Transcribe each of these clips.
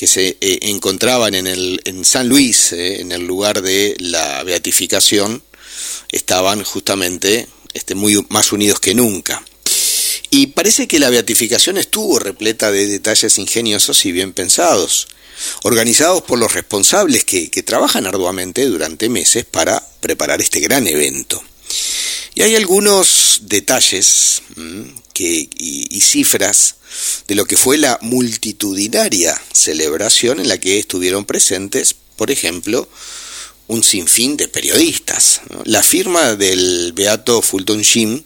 que se encontraban en San Luis, en el lugar de la beatificación, estaban justamente muy más unidos que nunca. Y parece que la beatificación estuvo repleta de detalles ingeniosos y bien pensados, organizados por los responsables que trabajan arduamente durante meses para preparar este gran evento. Y hay algunos detalles y cifras de lo que fue la multitudinaria celebración en la que estuvieron presentes, por ejemplo, un sinfín de periodistas, ¿no? La firma del beato Fulton Sheen,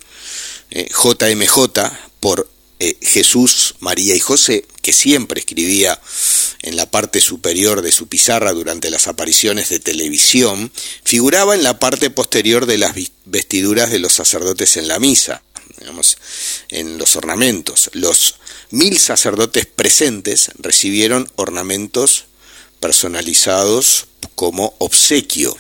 JMJ, por Jesús, María y José, que siempre escribía en la parte superior de su pizarra durante las apariciones de televisión, figuraba en la parte posterior de las vestiduras de los sacerdotes en la misa, digamos, en los ornamentos. Los 1000 sacerdotes presentes recibieron ornamentos personalizados como obsequio.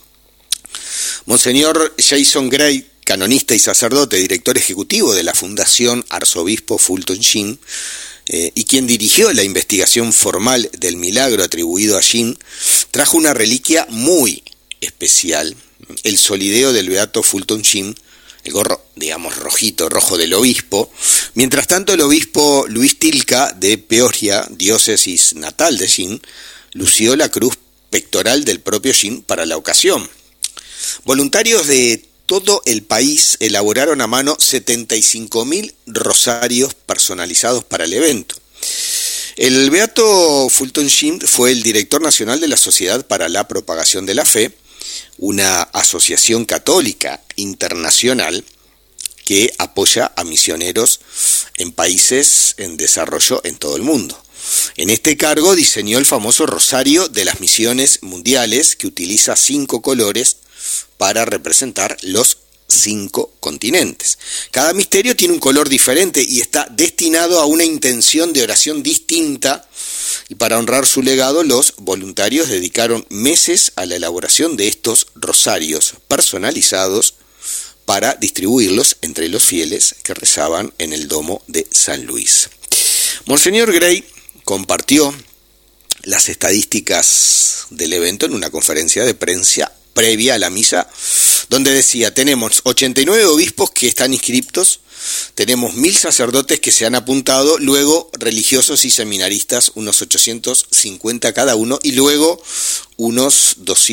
Monseñor Jason Gray, canonista y sacerdote, director ejecutivo de la Fundación Arzobispo Fulton Sheen, y quien dirigió la investigación formal del milagro atribuido a Sheen, trajo una reliquia muy especial, el solideo del beato Fulton Sheen, el gorro, digamos, rojo del obispo. Mientras tanto, el obispo Luis Tilca de Peoria, diócesis natal de Sheen, lució la cruz pectoral del propio Sheen para la ocasión. Voluntarios de todo el país elaboraron a mano 75.000 rosarios personalizados para el evento. El beato Fulton Sheen fue el director nacional de la Sociedad para la Propagación de la Fe, una asociación católica internacional que apoya a misioneros en países en desarrollo en todo el mundo. En este cargo diseñó el famoso Rosario de las Misiones Mundiales, que utiliza 5 colores para representar los 5 continentes. Cada misterio tiene un color diferente y está destinado a una intención de oración distinta, y para honrar su legado, los voluntarios dedicaron meses a la elaboración de estos rosarios personalizados para distribuirlos entre los fieles que rezaban en el domo de San Luis. Monseñor Gray compartió las estadísticas del evento en una conferencia de prensa previa a la misa, donde decía: tenemos 89 obispos que están inscriptos, tenemos 1000 sacerdotes que se han apuntado, luego religiosos y seminaristas, unos 850 cada uno, y luego unos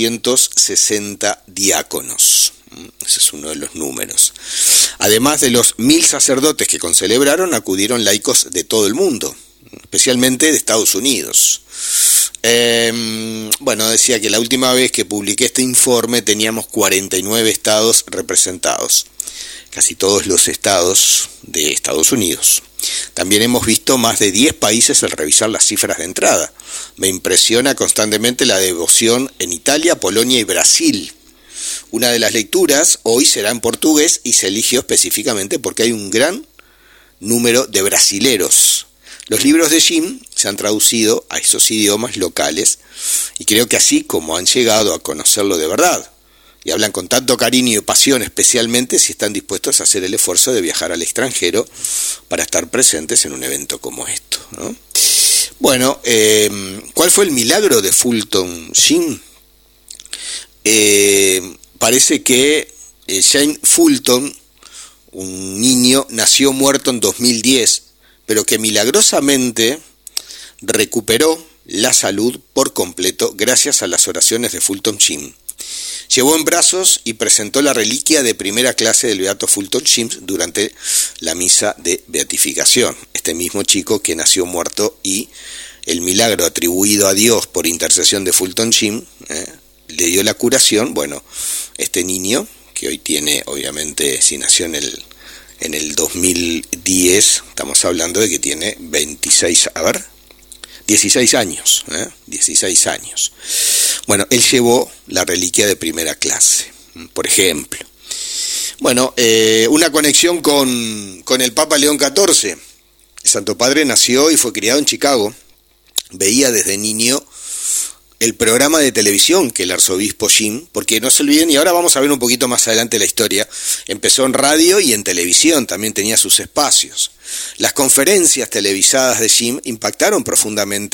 260 diáconos. Ese es uno de los números. Además de los 1000 sacerdotes que concelebraron, acudieron laicos de todo el mundo, especialmente de Estados Unidos. Decía que la última vez que publiqué este informe teníamos 49 estados representados, casi todos los estados de Estados Unidos. También hemos visto más de 10 países al revisar las cifras de entrada. Me impresiona constantemente la devoción en Italia, Polonia y Brasil. Una de las lecturas hoy será en portugués y se eligió específicamente porque hay un gran número de brasileros. Los libros de Sheen se han traducido a esos idiomas locales y creo que así como han llegado a conocerlo de verdad y hablan con tanto cariño y pasión, especialmente si están dispuestos a hacer el esfuerzo de viajar al extranjero para estar presentes en un evento como esto, ¿no? Bueno, ¿cuál fue el milagro de Fulton Sheen? Parece que Jane Fulton, un niño, nació muerto en 2010, pero que milagrosamente recuperó la salud por completo gracias a las oraciones de Fulton Sheen. Llevó en brazos y presentó la reliquia de primera clase del beato Fulton Sheen durante la misa de beatificación. Este mismo chico que nació muerto, y el milagro atribuido a Dios por intercesión de Fulton Sheen le dio la curación. Bueno, este niño, que hoy tiene, obviamente, si nació en el 2010, estamos hablando de que tiene 16 años, 16 años. Bueno, él llevó la reliquia de primera clase, por ejemplo. Bueno, una conexión con el Papa León XIV. El Santo Padre nació y fue criado en Chicago. Veía desde niño el programa de televisión que el arzobispo Sheen, porque no se olviden, y ahora vamos a ver un poquito más adelante la historia, empezó en radio y en televisión, también tenía sus espacios. Las conferencias televisadas de Sheen impactaron profundamente